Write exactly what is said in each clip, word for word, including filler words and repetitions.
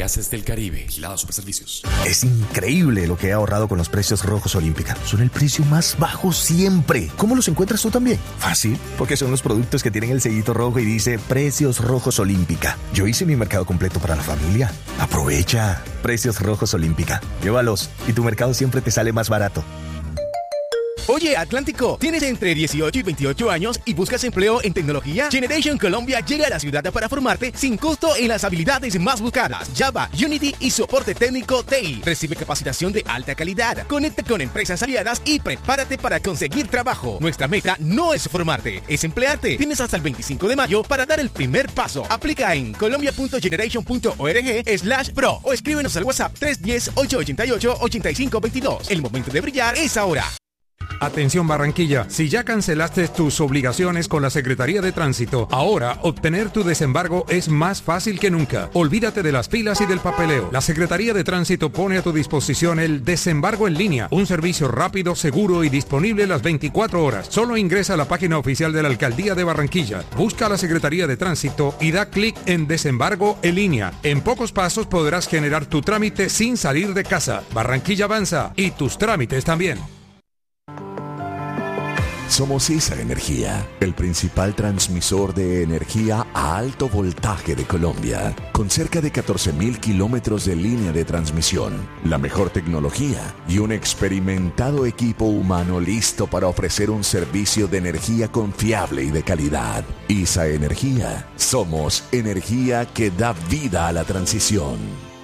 Gases del Caribe. Vigilado Superservicios. Es increíble lo que he ahorrado con los precios rojos Olímpica. Son el precio más bajo siempre. ¿Cómo los encuentras tú también? Fácil, porque son los productos que tienen el sellito rojo y dice Precios Rojos Olímpica. Yo hice mi mercado completo para la familia. Aprovecha. Precios Rojos Olímpica. Llévalos y tu mercado siempre te sale más barato. Oye, Atlántico, ¿tienes entre dieciocho y veintiocho años y buscas empleo en tecnología? Generation Colombia llega a la ciudad para formarte sin costo en las habilidades más buscadas: Java, Unity y soporte técnico T I. Recibe capacitación de alta calidad. Conecta con empresas aliadas y prepárate para conseguir trabajo. Nuestra meta no es formarte, es emplearte. Tienes hasta el veinticinco de mayo para dar el primer paso. Aplica en colombia.generation.org slash pro o escríbenos al WhatsApp tres uno cero, ocho ocho ocho, ocho cinco dos dos. El momento de brillar es ahora. Atención Barranquilla, si ya cancelaste tus obligaciones con la Secretaría de Tránsito, ahora obtener tu desembargo es más fácil que nunca. Olvídate de las filas y del papeleo. La Secretaría de Tránsito pone a tu disposición el desembargo en línea, un servicio rápido, seguro y disponible las veinticuatro horas. Solo ingresa a la página oficial de la Alcaldía de Barranquilla, busca a la Secretaría de Tránsito y da clic en desembargo en línea. En pocos pasos podrás generar tu trámite sin salir de casa. Barranquilla avanza y tus trámites también. Somos Isa Energía, el principal transmisor de energía a alto voltaje de Colombia, con cerca de catorce mil kilómetros de línea de transmisión, la mejor tecnología y un experimentado equipo humano listo para ofrecer un servicio de energía confiable y de calidad. Isa Energía, somos energía que da vida a la transición.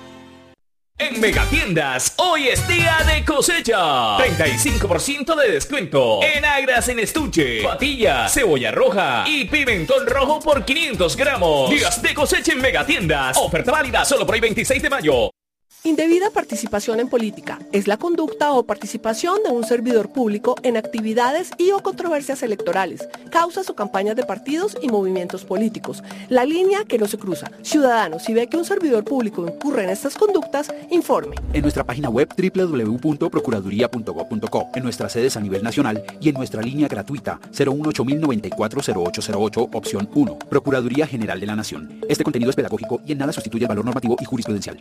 En Megatiendas, hoy es día de cosecha. treinta y cinco por ciento de descuento en agras en estuche, patilla, cebolla roja y pimentón rojo por quinientos gramos. Días de cosecha en Megatiendas. Oferta válida solo por el veintiséis de mayo. Indebida participación en política es la conducta o participación de un servidor público en actividades y o controversias electorales, causas o campañas de partidos y movimientos políticos. La línea que no se cruza. Ciudadano, si ve que un servidor público incurre en estas conductas, informe. En nuestra página web doble u doble u doble u punto procuraduría punto gob punto co, en nuestras sedes a nivel nacional y en nuestra línea gratuita cero uno ocho mil noventa y cuatro cero ocho cero ocho, opción uno. Procuraduría General de la Nación. Este contenido es pedagógico y en nada sustituye el valor normativo y jurisprudencial.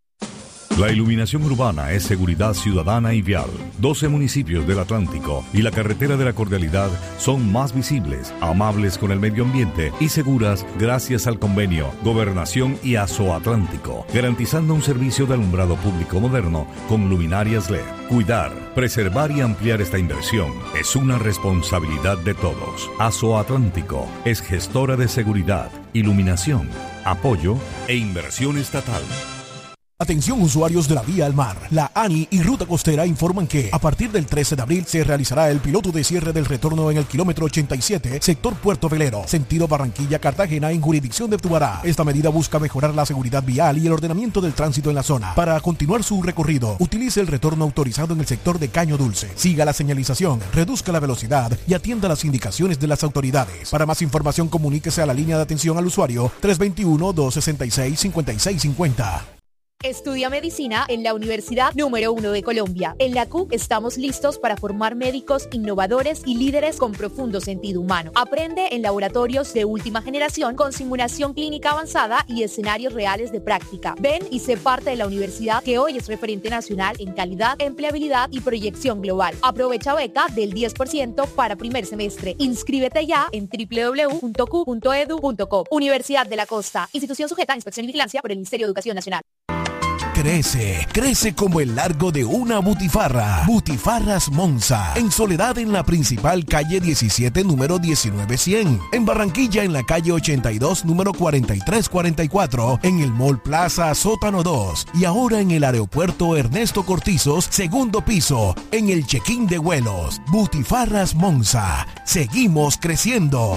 La iluminación urbana es seguridad ciudadana y vial. doce municipios del Atlántico y la carretera de la Cordialidad son más visibles, amables con el medio ambiente y seguras gracias al convenio Gobernación y Asoatlántico, garantizando un servicio de alumbrado público moderno con luminarias L E D. Cuidar, preservar y ampliar esta inversión es una responsabilidad de todos. Asoatlántico es gestora de seguridad, iluminación, apoyo e inversión estatal. Atención usuarios de la vía al mar. La ANI y Ruta Costera informan que a partir del trece de abril se realizará el piloto de cierre del retorno en el kilómetro ochenta y siete, sector Puerto Velero, sentido Barranquilla-Cartagena en jurisdicción de Tubará. Esta medida busca mejorar la seguridad vial y el ordenamiento del tránsito en la zona. Para continuar su recorrido, utilice el retorno autorizado en el sector de Caño Dulce. Siga la señalización, reduzca la velocidad y atienda las indicaciones de las autoridades. Para más información, comuníquese a la línea de atención al usuario tres dos uno, dos seis seis, cinco seis cinco cero. Estudia medicina en la Universidad número uno de Colombia. En la C U estamos listos para formar médicos innovadores y líderes con profundo sentido humano. Aprende en laboratorios de última generación con simulación clínica avanzada y escenarios reales de práctica. Ven y sé parte de la universidad que hoy es referente nacional en calidad, empleabilidad y proyección global. Aprovecha beca del diez por ciento para primer semestre. Inscríbete ya en doble u doble u doble u punto cu punto edu punto co. Universidad de la Costa. Institución sujeta a inspección y vigilancia por el Ministerio de Educación Nacional. Crece, crece como el largo de una butifarra. Butifarras Monza. En Soledad, en la principal calle diecisiete, número diecinueve cien. En Barranquilla, en la calle ochenta y dos, número cuarenta y tres cuarenta y cuatro. En el Mall Plaza, sótano dos. Y ahora en el aeropuerto Ernesto Cortizos, segundo piso. En el check-in de vuelos. Butifarras Monza. Seguimos creciendo.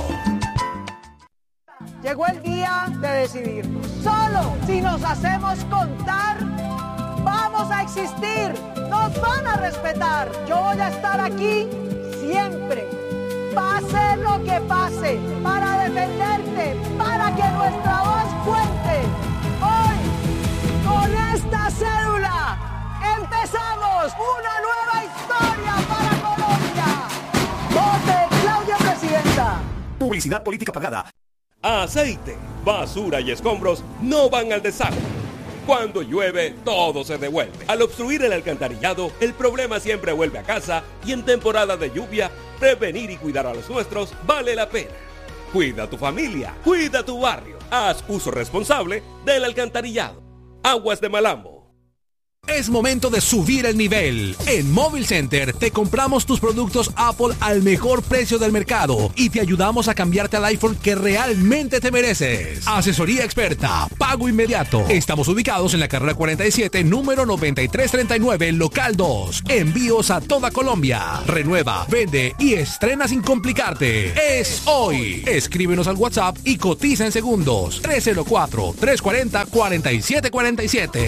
Llegó el día de decidir. Solo si nos hacemos contar, vamos a existir. Nos van a respetar. Yo voy a estar aquí siempre. Pase lo que pase, para defenderte, para que nuestra voz cuente. Hoy, con esta cédula, empezamos una nueva historia para Colombia. Vote Claudia Presidenta. Publicidad política pagada. Aceite, basura y escombros no van al desagüe. Cuando llueve, todo se devuelve. Al obstruir el alcantarillado, el problema siempre vuelve a casa y en temporada de lluvia, prevenir y cuidar a los nuestros vale la pena. Cuida a tu familia, cuida a tu barrio. Haz uso responsable del alcantarillado. Aguas de Malambo. Es momento de subir el nivel. En Mobile Center te compramos tus productos Apple al mejor precio del mercado y te ayudamos a cambiarte al iPhone que realmente te mereces. Asesoría experta, pago inmediato. Estamos ubicados en la carrera cuarenta y siete, número noventa y tres treinta y nueve, local dos. Envíos a toda Colombia. Renueva, vende y estrena sin complicarte. Es hoy. Escríbenos al WhatsApp y cotiza en segundos. tres cero cuatro, tres cuatro cero, cuatro siete cuatro siete.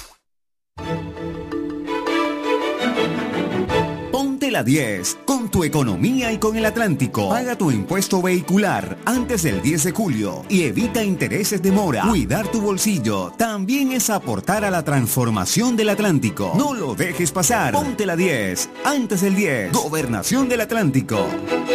Ponte la diez con tu economía y con el Atlántico. Paga tu impuesto vehicular antes del diez de julio y evita intereses de mora. Cuidar tu bolsillo también es aportar a la transformación del Atlántico. No lo dejes pasar. Ponte la diez antes del diez. Gobernación del Atlántico.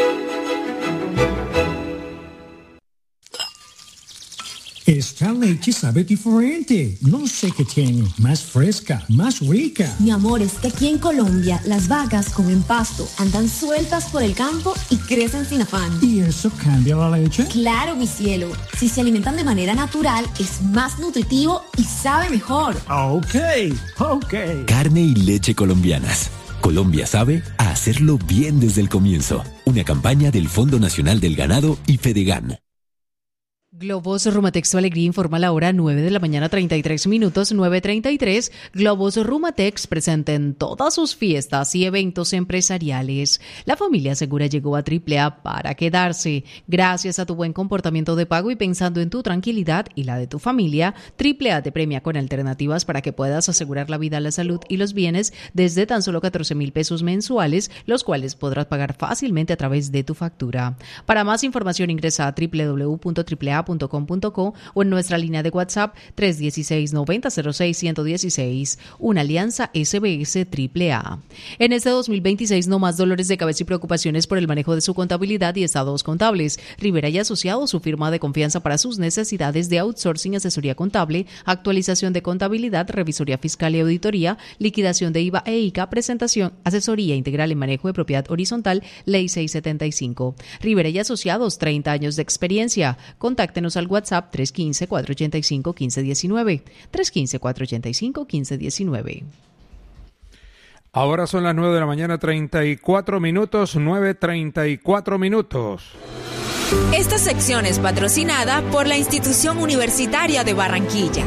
Esta leche sabe diferente. No sé qué tiene. Más fresca, más rica. Mi amor, es que aquí en Colombia las vacas comen pasto, andan sueltas por el campo y crecen sin afán. ¿Y eso cambia la leche? Claro, mi cielo. Si se alimentan de manera natural, es más nutritivo y sabe mejor. Ok, ok. Carne y leche colombianas. Colombia sabe a hacerlo bien desde el comienzo. Una campaña del Fondo Nacional del Ganado y Fedegan. Globos Rumatex Tu Alegría informa la hora nueve de la mañana, treinta y tres minutos, nueve treinta y tres. Globos Rumatex presenta en todas sus fiestas y eventos empresariales. La familia Segura llegó a Triple A para quedarse. Gracias a tu buen comportamiento de pago y pensando en tu tranquilidad y la de tu familia, Triple A te premia con alternativas para que puedas asegurar la vida, la salud y los bienes desde tan solo catorce mil pesos mensuales, los cuales podrás pagar fácilmente a través de tu factura. Para más información ingresa a doble u doble u doble u punto triple a punto com punto co o en nuestra línea de WhatsApp tres uno seis, nueve cero seis, uno uno seis. Una alianza S B S Triple A. En este dos mil veintiséis no más dolores de cabeza y preocupaciones por el manejo de su contabilidad y estados contables. Rivera y Asociados, su firma de confianza para sus necesidades de outsourcing, asesoría contable, actualización de contabilidad, revisoría fiscal y auditoría, liquidación de I V A e I C A, presentación, asesoría integral en manejo de propiedad horizontal, Ley seiscientos setenta y cinco. Rivera y Asociados, treinta años de experiencia. Contáctenos al WhatsApp tres uno cinco, cuatro ocho cinco, uno cinco uno nueve. tres uno cinco, cuatro ocho cinco, uno cinco uno nueve. Ahora son las nueve de la mañana, treinta y cuatro minutos, nueve treinta y cuatro minutos. Esta sección es patrocinada por la Institución Universitaria de Barranquilla.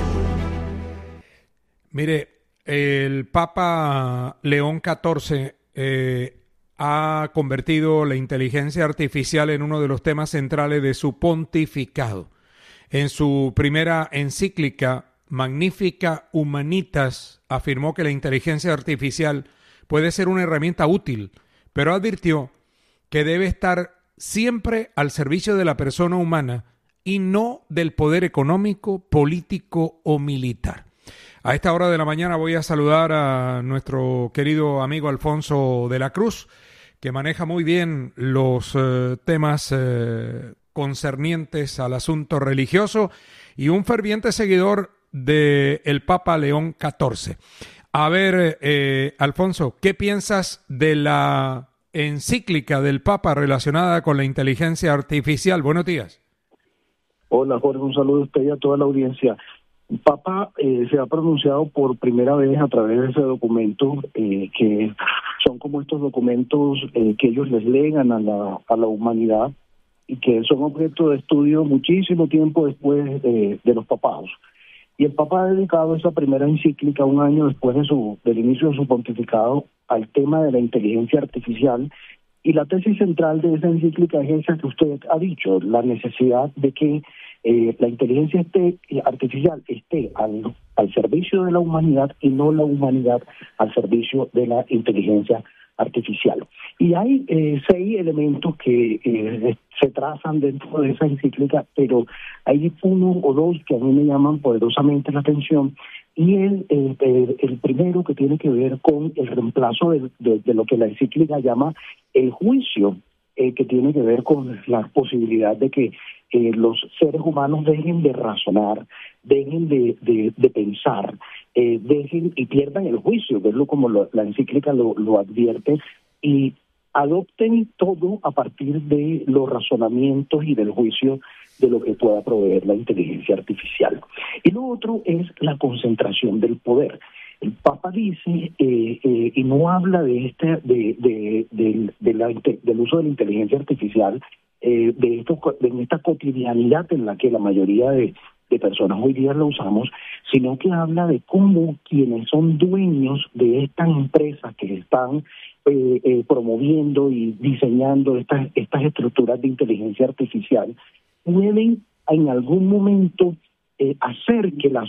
Mire, el Papa León catorce eh, ha convertido la inteligencia artificial en uno de los temas centrales de su pontificado. En su primera encíclica, Magnificat Humanitas, afirmó que la inteligencia artificial puede ser una herramienta útil, pero advirtió que debe estar siempre al servicio de la persona humana y no del poder económico, político o militar. A esta hora de la mañana voy a saludar a nuestro querido amigo Alfonso de la Cruz, que maneja muy bien los eh, temas eh, concernientes al asunto religioso y un ferviente seguidor del Papa León catorce. A ver, eh, Alfonso, ¿qué piensas de la encíclica del Papa relacionada con la inteligencia artificial? Buenos días. Hola, Jorge, un saludo a usted y a toda la audiencia. El Papa eh, se ha pronunciado por primera vez a través de ese documento, eh, que son como estos documentos eh, que ellos les legan a la, a la humanidad y que son objeto de estudio muchísimo tiempo después de, de los papados. Y el Papa ha dedicado esa primera encíclica un año después de su, del inicio de su pontificado al tema de la inteligencia artificial. Y la tesis central de esa encíclica es esa que usted ha dicho, la necesidad de que eh, la inteligencia esté, artificial esté al, al servicio de la humanidad y no la humanidad al servicio de la inteligencia artificial. Y hay eh, seis elementos que eh, se trazan dentro de esa encíclica, pero hay uno o dos que a mí me llaman poderosamente la atención, y el, el, el, el primero que tiene que ver con el reemplazo de, de, de lo que la encíclica llama el juicio, eh, que tiene que ver con la posibilidad de que eh, los seres humanos dejen de razonar, dejen de, de, de pensar, eh, dejen y pierdan el juicio, verlo como lo, la encíclica lo, lo advierte, y adopten todo a partir de los razonamientos y del juicio de lo que pueda proveer la inteligencia artificial. Y lo otro es la concentración del poder. El Papa dice, eh, eh, y no habla de este de, de, de, de la, del uso de la inteligencia artificial, eh, de, esto, de esta cotidianidad en la que la mayoría de, de personas hoy día lo usamos, sino que habla de cómo quienes son dueños de estas empresas que están eh, eh, promoviendo y diseñando estas, estas estructuras de inteligencia artificial pueden en algún momento eh, hacer que la